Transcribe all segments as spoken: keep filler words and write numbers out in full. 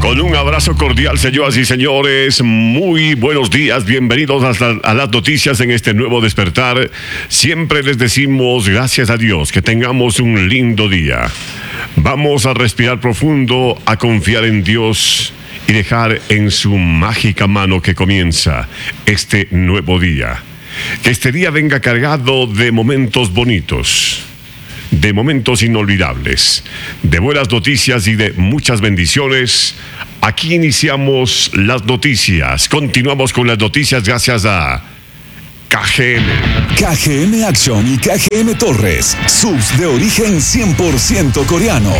Con un abrazo cordial, señoras y señores, muy buenos días, bienvenidos a, a las noticias en este nuevo despertar. Siempre les decimos gracias a Dios, que tengamos un lindo día. Vamos a respirar profundo, a confiar en Dios y dejar en su mágica mano que comienza este nuevo día. Que este día venga cargado de momentos bonitos, de momentos inolvidables, de buenas noticias y de muchas bendiciones. Aquí iniciamos las noticias. Continuamos con las noticias gracias a K G M. K G M Action y K G M Torres, subs de origen cien por ciento coreano.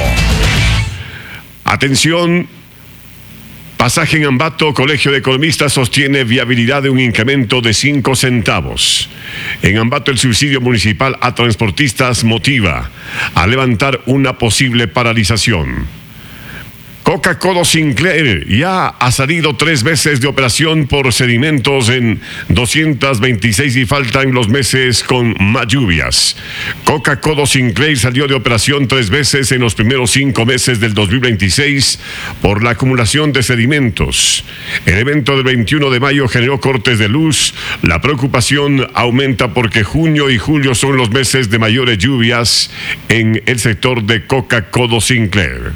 Atención. Pasaje en Ambato, Colegio de Economistas sostiene viabilidad de un incremento de cinco centavos. En Ambato, el subsidio municipal a transportistas motiva a levantar una posible paralización. Coca-Cola Sinclair ya ha salido tres veces de operación por sedimentos en doscientos veintiséis y faltan los meses con más lluvias. Coca-Cola Sinclair salió de operación tres veces en los primeros cinco meses del dos mil veintiséis por la acumulación de sedimentos. El evento del veintiuno de mayo generó cortes de luz. La preocupación aumenta porque junio y julio son los meses de mayores lluvias en el sector de Coca-Cola Sinclair.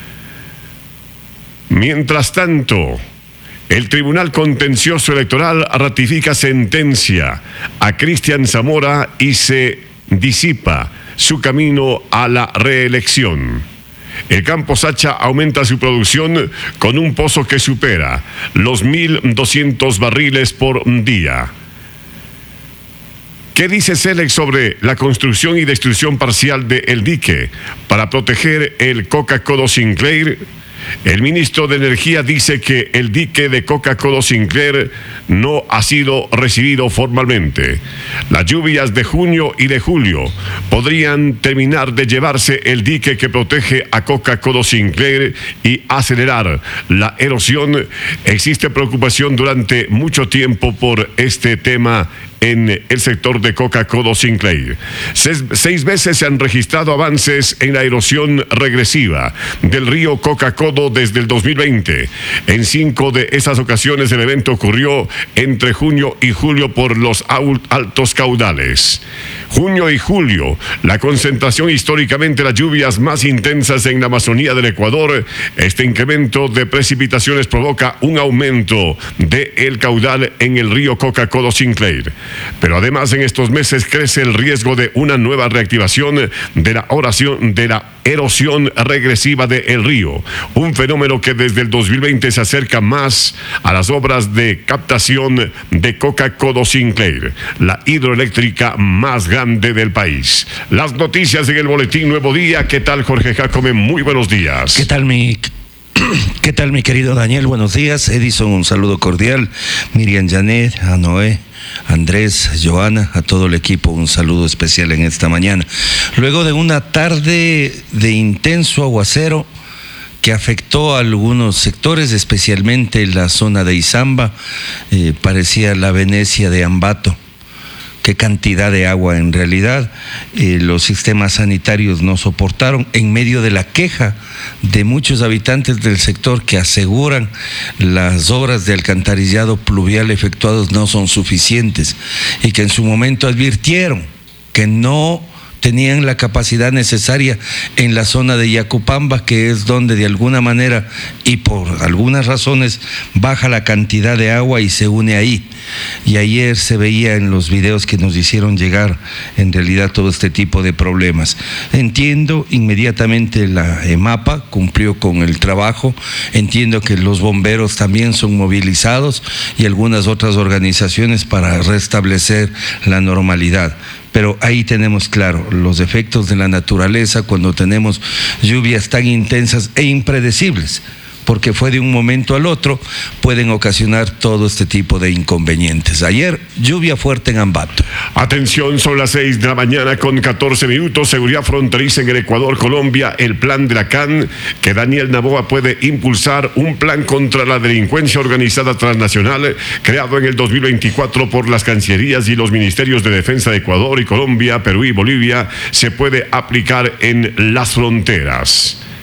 Mientras tanto, el Tribunal Contencioso Electoral ratifica sentencia a Cristian Zamora y se disipa su camino a la reelección. El Campo Sacha aumenta su producción con un pozo que supera los mil doscientos barriles por día. ¿Qué dice Selex sobre la construcción y destrucción parcial del dique para proteger el Coca-Cola Sinclair? El ministro de Energía dice que el dique de Coca-Cola Sinclair no ha sido recibido formalmente. Las lluvias de junio y de julio podrían terminar de llevarse el dique que protege a Coca-Cola Sinclair y acelerar la erosión. Existe preocupación durante mucho tiempo por este tema en el sector de Coca-Cola Sinclair. Seis, seis veces se han registrado avances en la erosión regresiva del río Coca-Cola desde el dos mil veinte. En cinco de esas ocasiones el evento ocurrió entre junio y julio por los altos caudales. Junio y julio, la concentración históricamente de las lluvias más intensas en la Amazonía del Ecuador. Este incremento de precipitaciones provoca un aumento del caudal en el río Coca-Cola Sinclair. Pero además en estos meses crece el riesgo de una nueva reactivación de la oración, de la erosión regresiva del río, un fenómeno que desde el dos mil veinte se acerca más a las obras de captación de Coca-Cola Sinclair, la hidroeléctrica más grande del país. Las noticias en el boletín Nuevo Día. ¿Qué tal, Jorge Jacome? Muy buenos días. ¿Qué tal, mi qué tal, mi querido Daniel? Buenos días. Edison, un saludo cordial. Miriam Janet, a Noé, Andrés, Joana, a todo el equipo, un saludo especial en esta mañana. Luego de una tarde de intenso aguacero que afectó a algunos sectores, especialmente la zona de Izamba, eh, parecía la Venecia de Ambato. Qué cantidad de agua en realidad. Eh, los sistemas sanitarios no soportaron, en medio de la queja de muchos habitantes del sector que aseguran las obras de alcantarillado pluvial efectuadas no son suficientes y que en su momento advirtieron que no tenían la capacidad necesaria en la zona de Yacupamba, que es donde de alguna manera y por algunas razones baja la cantidad de agua y se une ahí. Y ayer se veía en los videos que nos hicieron llegar en realidad todo este tipo de problemas. Entiendo, inmediatamente la EMAPA cumplió con el trabajo, entiendo que los bomberos también son movilizados y algunas otras organizaciones para restablecer la normalidad. Pero ahí tenemos claro los efectos de la naturaleza cuando tenemos lluvias tan intensas e impredecibles, porque fue de un momento al otro, pueden ocasionar todo este tipo de inconvenientes. Ayer, lluvia fuerte en Ambato. Atención, son las seis de la mañana con catorce minutos. Seguridad fronteriza en el Ecuador, Colombia. El plan de la C A N, que Daniel Noboa puede impulsar un plan contra la delincuencia organizada transnacional, creado en el dos mil veinticuatro por las cancillerías y los ministerios de defensa de Ecuador y Colombia, Perú y Bolivia, se puede aplicar en las fronteras.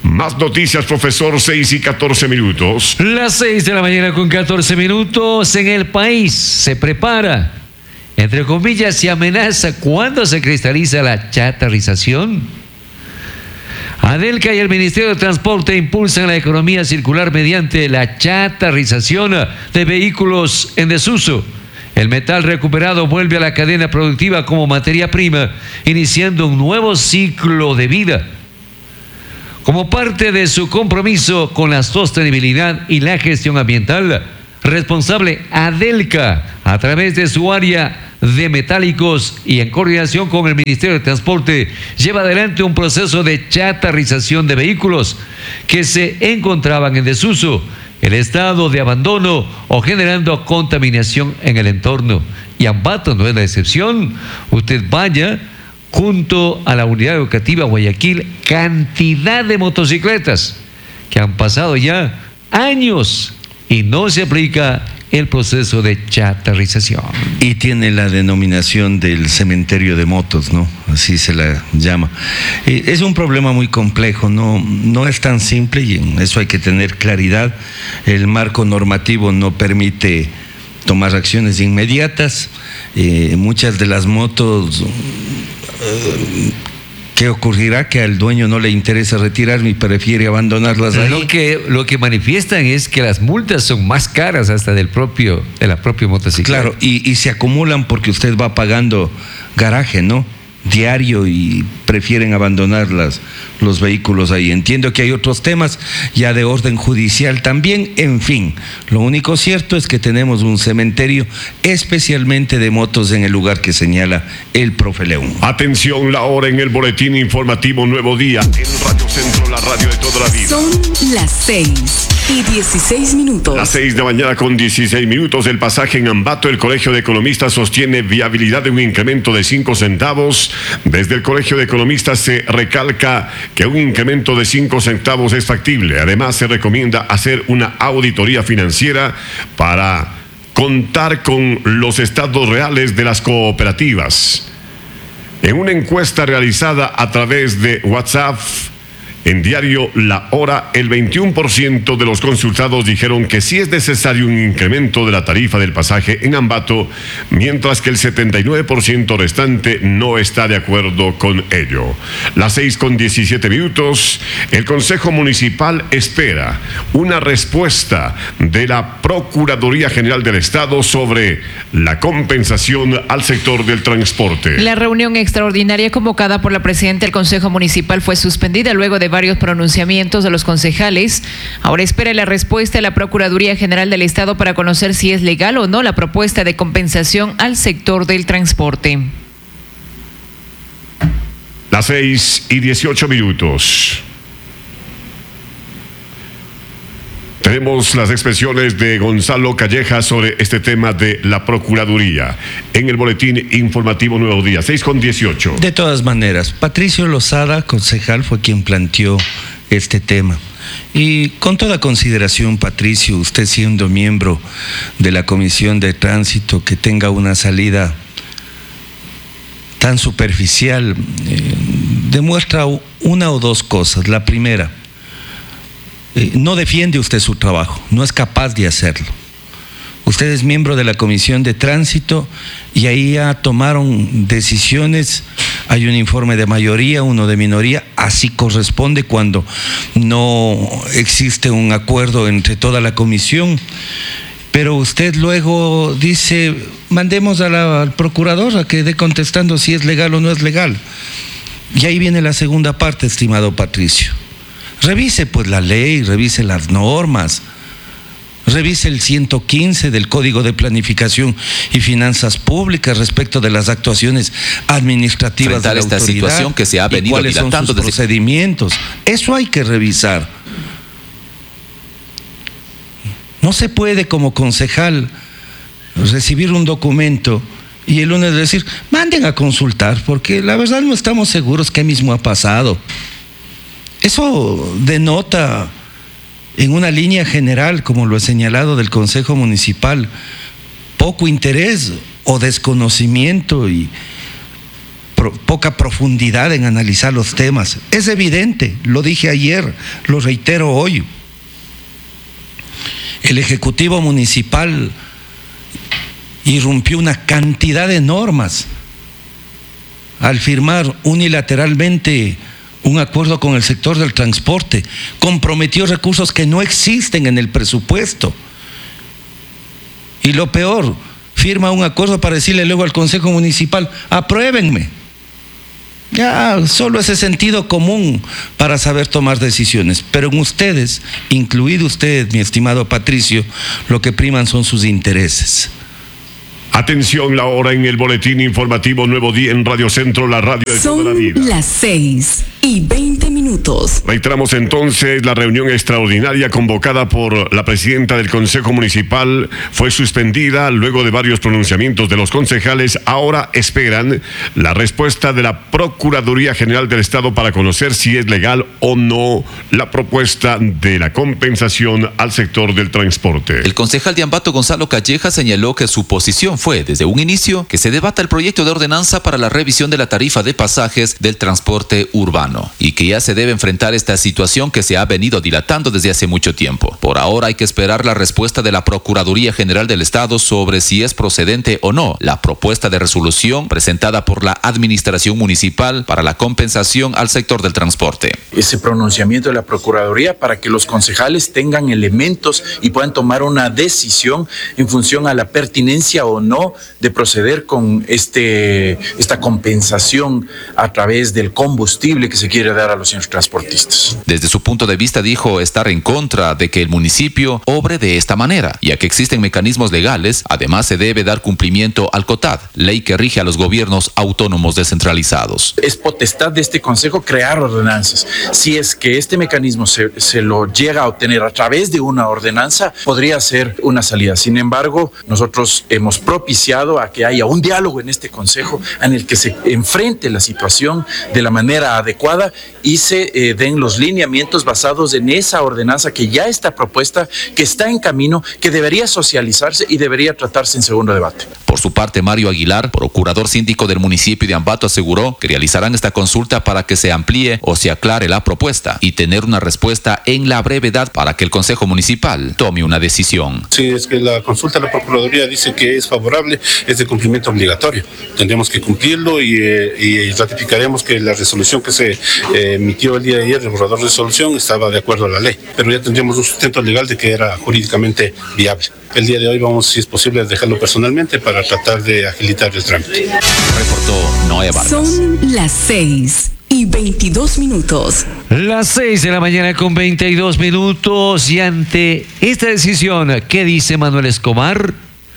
Más noticias, profesor, seis y catorce minutos. Las seis de la mañana con catorce minutos. En el país se prepara, entre comillas, y amenaza cuándo se cristaliza la chatarrización. Adelca y el Ministerio de Transporte impulsan la economía circular mediante la chatarrización de vehículos en desuso. El metal recuperado vuelve a la cadena productiva como materia prima, iniciando un nuevo ciclo de vida. Como parte de su compromiso con la sostenibilidad y la gestión ambiental, responsable Adelca, a través de su área de metálicos y en coordinación con el Ministerio de Transporte, lleva adelante un proceso de chatarrización de vehículos que se encontraban en desuso, el estado de abandono o generando contaminación en el entorno. Y Ambato no es la excepción. Usted vaya junto a la unidad educativa Guayaquil, cantidad de motocicletas que han pasado ya años y no se aplica el proceso de chatarrización. Y tiene la denominación del cementerio de motos, ¿no? Así se la llama. Eh, es un problema muy complejo, no, no es tan simple y en eso hay que tener claridad. El marco normativo no permite tomar acciones inmediatas. Eh, muchas de las motos, eh, ¿qué ocurrirá? Que al dueño no le interesa retirar y prefiere abandonarlas ahí. Lo que, lo que manifiestan es que las multas son más caras hasta del propio, de la propia motocicleta. Claro, y, y se acumulan porque usted va pagando garaje, ¿no? Diario, y prefieren abandonar las, los vehículos ahí. Entiendo que hay otros temas ya de orden judicial también. En fin, lo único cierto es que tenemos un cementerio especialmente de motos en el lugar que señala el profe León. Atención, la hora en el boletín informativo Nuevo Día en Radio Centro, la radio de toda la vida. Son las seis y dieciséis minutos. Las seis de la mañana con dieciséis minutos. El pasaje en Ambato, el Colegio de Economistas sostiene viabilidad de un incremento de cinco centavos. Desde el Colegio de Economistas se recalca que un incremento de cinco centavos es factible. Además, se recomienda hacer una auditoría financiera para contar con los estados reales de las cooperativas. En una encuesta realizada a través de WhatsApp, en diario La Hora, el veintiuno por ciento de los consultados dijeron que sí es necesario un incremento de la tarifa del pasaje en Ambato, mientras que el setenta y nueve por ciento restante no está de acuerdo con ello. Las seis con diecisiete minutos, el Consejo Municipal espera una respuesta de la Procuraduría General del Estado sobre la compensación al sector del transporte. La reunión extraordinaria convocada por la presidenta del Consejo Municipal fue suspendida luego de varios pronunciamientos de los concejales. Ahora espera la respuesta de la Procuraduría General del Estado para conocer si es legal o no la propuesta de compensación al sector del transporte. Las seis y dieciocho minutos. Tenemos las expresiones de Gonzalo Calleja sobre este tema de la Procuraduría en el boletín informativo Nuevo Día, seis con dieciocho. De todas maneras, Patricio Lozada, concejal, fue quien planteó este tema. Y con toda consideración, Patricio, usted siendo miembro de la Comisión de Tránsito, que tenga una salida tan superficial, eh, demuestra una o dos cosas. La primera, Eh, no defiende usted su trabajo, no es capaz de hacerlo. Usted es miembro de la Comisión de Tránsito y ahí ya tomaron decisiones, hay un informe de mayoría, uno de minoría, así corresponde cuando no existe un acuerdo entre toda la comisión. Pero usted luego dice, mandemos a la, al procurador a que dé contestando si es legal o no es legal. Y ahí viene la segunda parte, estimado Patricio. Revise pues la ley, revise las normas, revise el ciento quince del Código de Planificación y Finanzas Públicas respecto de las actuaciones administrativas de la esta autoridad, situación que se ha venido y cuáles son sus desde... procedimientos. Eso hay que revisar. No se puede como concejal recibir un documento y el lunes decir, manden a consultar, porque la verdad no estamos seguros qué mismo ha pasado. Eso denota en una línea general, como lo he señalado del Consejo Municipal, poco interés o desconocimiento y pro, poca profundidad en analizar los temas. Es evidente, lo dije ayer, lo reitero hoy. El Ejecutivo Municipal irrumpió una cantidad de normas al firmar unilateralmente un acuerdo con el sector del transporte, comprometió recursos que no existen en el presupuesto. Y lo peor, firma un acuerdo para decirle luego al Consejo Municipal, apruébenme. Ya, solo ese sentido común para saber tomar decisiones. Pero en ustedes, incluido usted, mi estimado Patricio, lo que priman son sus intereses. Atención, la hora en el boletín informativo Nuevo Día en Radio Centro, la radio de Son toda la vida. las seis y veinte minutos. Reiteramos entonces, la reunión extraordinaria convocada por la presidenta del Consejo Municipal fue suspendida luego de varios pronunciamientos de los concejales. Ahora esperan la respuesta de la Procuraduría General del Estado para conocer si es legal o no la propuesta de la compensación al sector del transporte. El concejal de Ambato, Gonzalo Calleja, señaló que su posición fue desde un inicio que se debata el proyecto de ordenanza para la revisión de la tarifa de pasajes del transporte urbano y que ya se debe enfrentar esta situación que se ha venido dilatando desde hace mucho tiempo. Por ahora hay que esperar la respuesta de la Procuraduría General del Estado sobre si es procedente o no la propuesta de resolución presentada por la Administración Municipal para la compensación al sector del transporte. Ese pronunciamiento de la Procuraduría para que los concejales tengan elementos y puedan tomar una decisión en función a la pertinencia o no de proceder con este, esta compensación a través del combustible que se quiere dar a los transportistas. Desde su punto de vista dijo estar en contra de que el municipio obre de esta manera, ya que existen mecanismos legales. Además se debe dar cumplimiento al COTAD, ley que rige a los gobiernos autónomos descentralizados. Es potestad de este consejo crear ordenanzas. Si es que este mecanismo se, se lo llega a obtener a través de una ordenanza, podría ser una salida. Sin embargo, nosotros hemos propiciado a que haya un diálogo en este consejo en el que se enfrente la situación de la manera adecuada y se eh, den los lineamientos basados en esa ordenanza que ya está propuesta, que está en camino, que debería socializarse y debería tratarse en segundo debate. Por su parte, Mario Aguilar, procurador síndico del municipio de Ambato, aseguró que realizarán esta consulta para que se amplíe o se aclare la propuesta y tener una respuesta en la brevedad para que el Consejo Municipal tome una decisión. Si es que la consulta de la Procuraduría dice que es favorable, es de cumplimiento obligatorio. Tendremos que cumplirlo y, eh, y ratificaremos que la resolución que se eh, emitió el día de ayer, el borrador de resolución, estaba de acuerdo a la ley. Pero ya tendríamos un sustento legal de que era jurídicamente viable. El día de hoy vamos, si es posible, dejarlo personalmente para tratar de agilitar el trámite. Reportó Noé Vargas. Son las seis y veintidós minutos. Las seis de la mañana con veintidós minutos. Y ante esta decisión, ¿qué dice Manuel Escobar,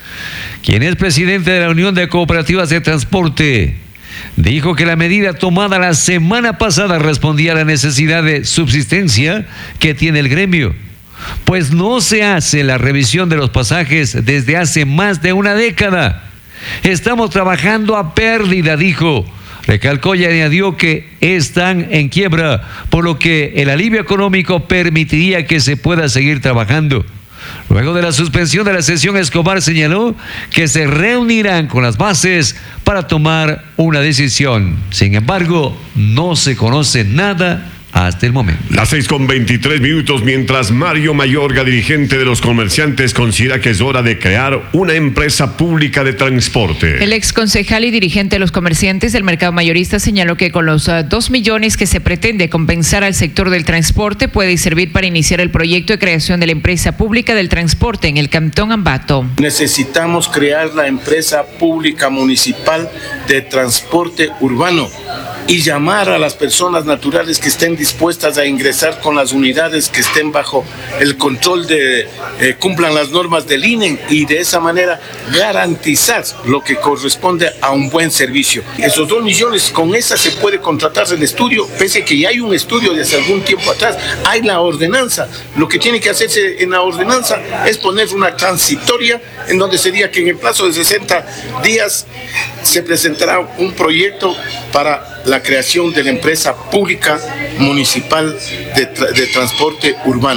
quien es presidente de la Unión de Cooperativas de Transporte? Dijo que la medida tomada la semana pasada respondía a la necesidad de subsistencia que tiene el gremio, pues no se hace la revisión de los pasajes desde hace más de una década. Estamos trabajando a pérdida, dijo. Recalcó y añadió que están en quiebra, por lo que el alivio económico permitiría que se pueda seguir trabajando. Luego de la suspensión de la sesión, Escobar señaló que se reunirán con las bases para tomar una decisión. Sin embargo, no se conoce nada hasta el momento. Las seis con veintitrés minutos, mientras Mario Mayorga, dirigente de los comerciantes, considera que es hora de crear una empresa pública de transporte. El ex concejal y dirigente de los comerciantes del mercado mayorista señaló que con los uh, dos millones que se pretende compensar al sector del transporte puede servir para iniciar el proyecto de creación de la empresa pública del transporte en el Cantón Ambato. Necesitamos crear la empresa pública municipal de transporte urbano y llamar a las personas naturales que estén dispuestas a ingresar con las unidades que estén bajo el control de, eh, cumplan las normas del I N E y de esa manera garantizar lo que corresponde a un buen servicio. Esos dos millones, con esa se puede contratar el estudio, pese a que ya hay un estudio desde algún tiempo atrás, hay la ordenanza. Lo que tiene que hacerse en la ordenanza es poner una transitoria en donde sería que en el plazo de sesenta días se presentará un proyecto para la creación de la empresa pública municipal de, tra- de transporte urbano.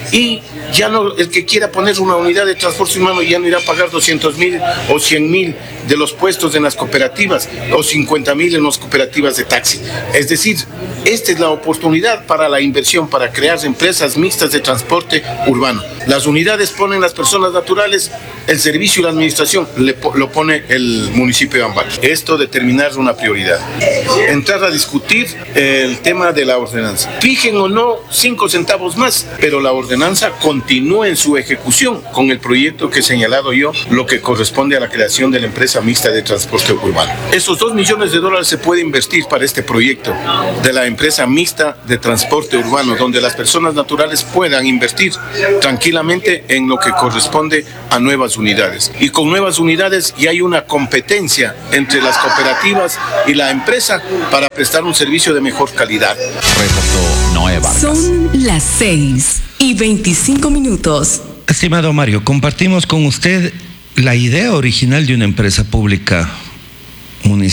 y ya no, el que quiera poner una unidad de transporte humano ya no irá a pagar doscientos mil o cien mil de los puestos en las cooperativas o cincuenta mil en las cooperativas de taxi. Es decir, esta es la oportunidad para la inversión, para crear empresas mixtas de transporte urbano. Las unidades ponen las personas naturales, el servicio y la administración le, lo pone el municipio de Ambato. Esto determinar una prioridad. Entrar a discutir el tema de la ordenanza. Fijen o no cinco centavos más, pero la ordenanza continúe en su ejecución con el proyecto que he señalado yo, lo que corresponde a la creación de la empresa mixta de transporte urbano. Esos dos millones de dólares se puede invertir para este proyecto de la empresa mixta de transporte urbano, donde las personas naturales puedan invertir tranquilamente en lo que corresponde a nuevas unidades. Y con nuevas unidades ya hay una competencia entre las cooperativas y la empresa para prestar un servicio de mejor calidad. Reportó Noé Vargas. Son las seis y veinticinco minutos. Estimado Mario, compartimos con usted la idea original de una empresa pública